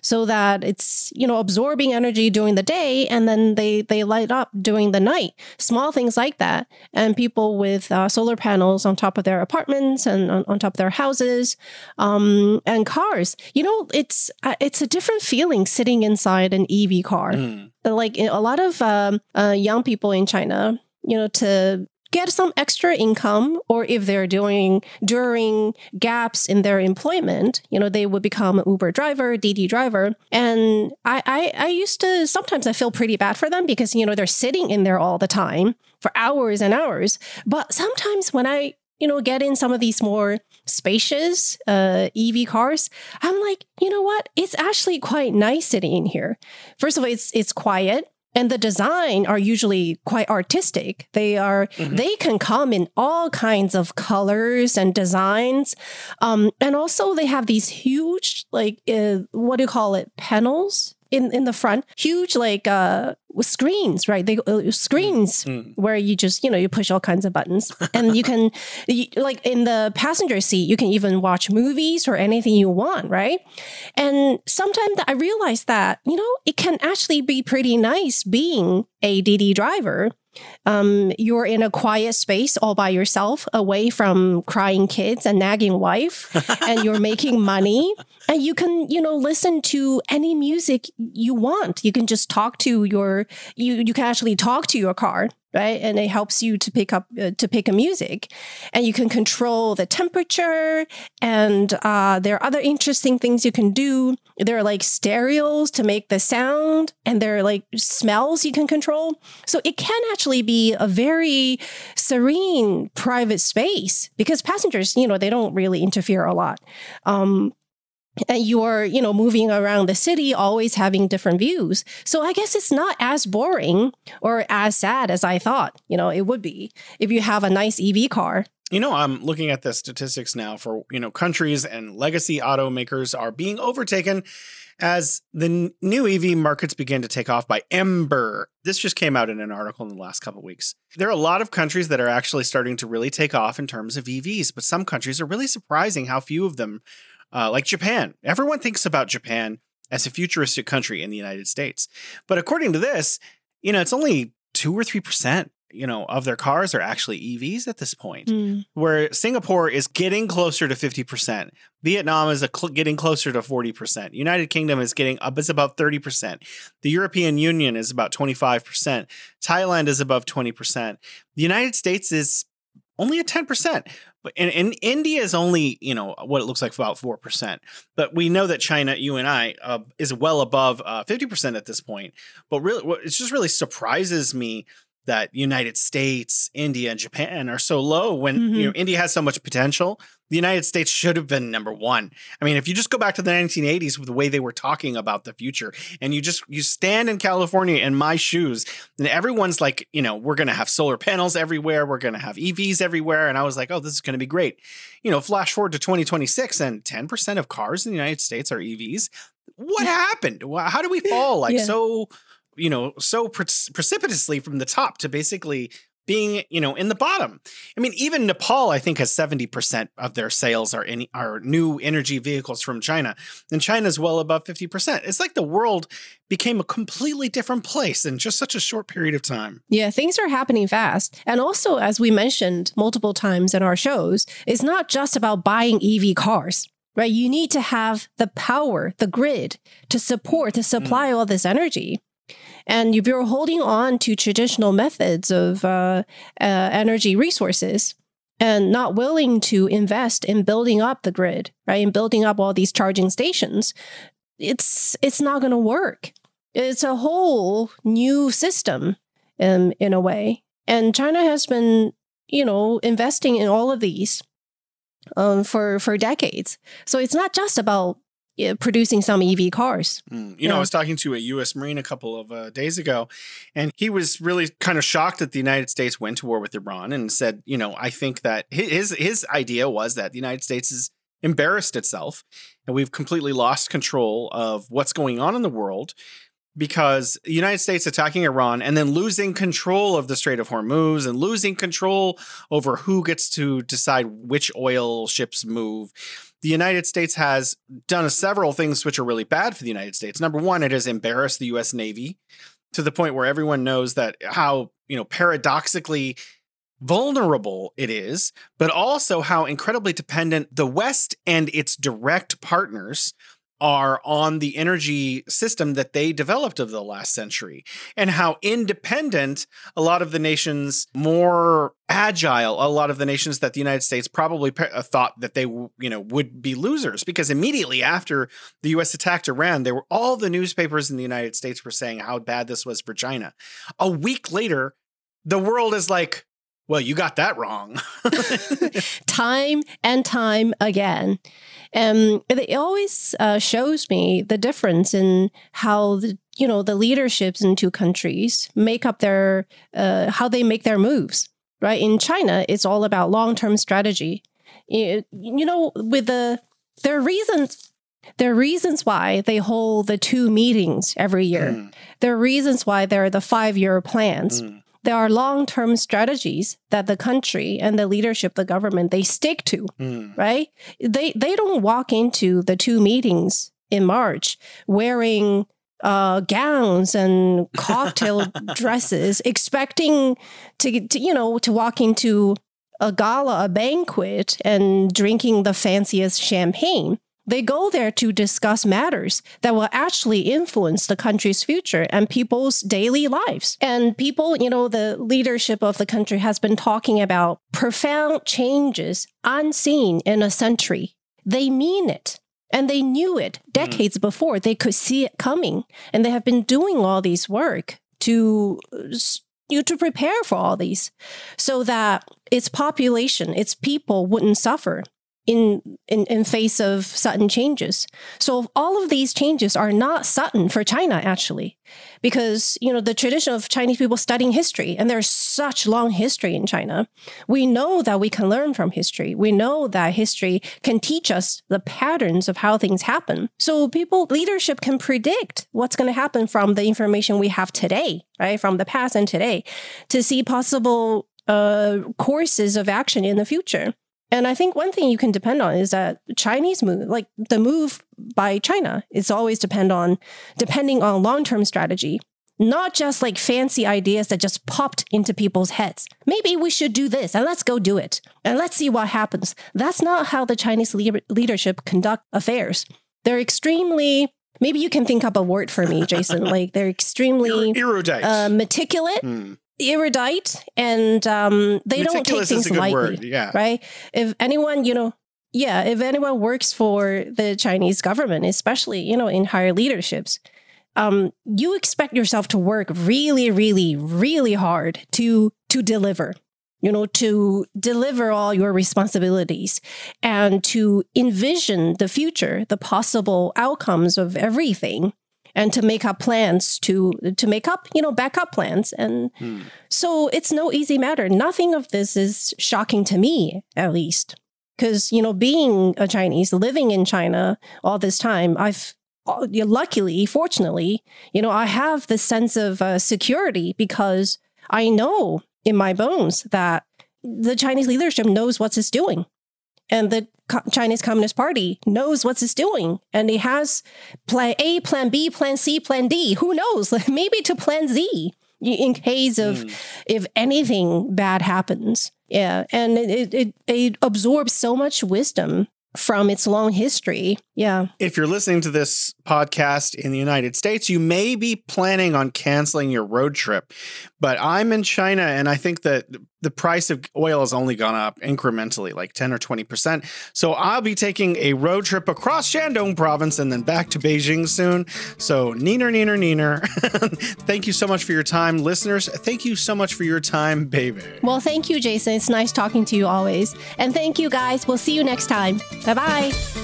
so that it's, absorbing energy during the day and then they light up during the night. Small things like that. And people with solar panels on top of their apartments and on top of their houses and cars. It's a different feeling sitting inside an EV car. Like a lot of young people in China, to get some extra income, or if they're doing during gaps in their employment, they would become an Uber driver, Didi driver. And I used to, sometimes I feel pretty bad for them because, they're sitting in there all the time for hours and hours. But sometimes when I, get in some of these more spacious EV cars, I'm like, you know what? It's actually quite nice sitting in here. First of all, it's quiet. And the design are usually quite artistic. They can come in all kinds of colors and designs. And also they have these huge, like, what do you call it? Panels in the front, huge, like, screens, right? They screens where you just, you push all kinds of buttons and you can, like in the passenger seat, you can even watch movies or anything you want, right? And sometimes I realize that, it can actually be pretty nice being a Didi driver. You're in a quiet space all by yourself, away from crying kids and nagging wife, and you're making money. And you can, listen to any music you want. You can just talk to you can actually talk to your car, right? And it helps you to pick a music. And you can control the temperature. And there are other interesting things you can do. There are like stereos to make the sound. And there are like smells you can control. So it can actually be a very serene private space because passengers, they don't really interfere a lot. And you're, moving around the city, always having different views. So I guess it's not as boring or as sad as I thought, it would be if you have a nice EV car. I'm looking at the statistics now for, countries and legacy automakers are being overtaken as the new EV markets begin to take off by Ember. This just came out in an article in the last couple of weeks. There are a lot of countries that are actually starting to really take off in terms of EVs, but some countries are really surprising how few of them like Japan. Everyone thinks about Japan as a futuristic country in the United States. But according to this, it's only 2 or 3%, of their cars are actually EVs at this point, where Singapore is getting closer to 50%. Vietnam is getting closer to 40%. United Kingdom is is about 30%. The European Union is about 25%. Thailand is above 20%. The United States is only at 10%. But in India is only, what it looks like about 4%. But we know that China, you and I, is well above 50% at this point. But really, it just really surprises me that United States, India, and Japan are so low when India has so much potential. The United States should have been number one. I mean, if you just go back to the 1980s with the way they were talking about the future, and you stand in California in my shoes, and everyone's like, we're going to have solar panels everywhere. We're going to have EVs everywhere. And I was like, oh, this is going to be great. Flash forward to 2026 and 10% of cars in the United States are EVs. What happened? How do we fall so precipitously from the top to basically being, in the bottom? I mean, even Nepal, I think, has 70% of their sales are new energy vehicles from China. And China's well above 50%. It's like the world became a completely different place in just such a short period of time. Yeah, things are happening fast. And also, as we mentioned multiple times in our shows, it's not just about buying EV cars. Right? You need to have the power, the grid to supply all this energy. And if you're holding on to traditional methods of energy resources and not willing to invest in building up the grid, right, and building up all these charging stations, it's not going to work. It's a whole new system in a way. And China has been, investing in all of these for decades. So it's not just about producing some EV cars. I was talking to a U.S. Marine a couple of days ago, and he was really kind of shocked that the United States went to war with Iran and said, I think that his idea was that the United States has embarrassed itself and we've completely lost control of what's going on in the world because the United States attacking Iran and then losing control of the Strait of Hormuz and losing control over who gets to decide which oil ships move. The United States has done several things which are really bad for the United States. Number one, it has embarrassed the U.S. Navy to the point where everyone knows that how, paradoxically vulnerable it is, but also how incredibly dependent the West and its direct partners are on the energy system that they developed over the last century, and how independent a lot of the nations, more agile, a lot of the nations that the United States probably thought that they, would be losers, because immediately after the U.S. attacked Iran, all the newspapers in the United States were saying how bad this was for China. A week later, the world is like, well, you got that wrong. Time and time again. It always shows me the difference in how the leaderships in two countries make up how they make their moves. Right? In China, it's all about long-term strategy. With there are reasons why they hold the 2 meetings every year. There are reasons why there are the 5-year plans. There are long-term strategies that the country and the leadership, the government, they stick to, right? They don't walk into the 2 meetings in March wearing gowns and cocktail dresses, expecting to walk into a gala, a banquet, and drinking the fanciest champagne. They go there to discuss matters that will actually influence the country's future and people's daily lives. And people, the leadership of the country has been talking about profound changes unseen in a century. They mean it. And they knew it decades before. They could see it coming. And they have been doing all these work to prepare for all these so that its population, its people wouldn't suffer in face of sudden changes. So all of these changes are not sudden for China, actually, because, the tradition of Chinese people studying history, and there's such long history in China. We know that we can learn from history. We know that history can teach us the patterns of how things happen. So leadership can predict what's going to happen from the information we have today, right? From the past and today, to see possible courses of action in the future. And I think one thing you can depend on is that Chinese move, like the move by China, is always depending on long-term strategy, not just like fancy ideas that just popped into people's heads. Maybe we should do this and let's go do it and let's see what happens. That's not how the Chinese leadership conduct affairs. They're extremely, maybe you can think up a word for me, Jason, like they're extremely erudite, meticulous. Erudite, and they don't take things lightly, right? If anyone, if anyone works for the Chinese government, especially, in higher leaderships, you expect yourself to work really, really, really hard to deliver, to deliver all your responsibilities and to envision the future, the possible outcomes of everything. And to make up plans, to make up, backup plans. And so it's no easy matter. Nothing of this is shocking to me, at least. Because, being a Chinese, living in China all this time, fortunately, I have this sense of security because I know in my bones that the Chinese leadership knows what it's doing. And the Chinese Communist Party knows what it's doing. And it has plan A, plan B, plan C, plan D. Who knows? Maybe to plan Z in case of if anything bad happens. Yeah. And it absorbs so much wisdom from its long history. Yeah. If you're listening to this podcast in the United States, you may be planning on canceling your road trip. But I'm in China, and I think that the price of oil has only gone up incrementally, like 10 or 20%. So I'll be taking a road trip across Shandong province and then back to Beijing soon. So neener. Thank you so much for your time. Listeners, thank you so much for your time, baby. Well, thank you, Jason. It's nice talking to you always. And thank you, guys. We'll see you next time. Bye-bye.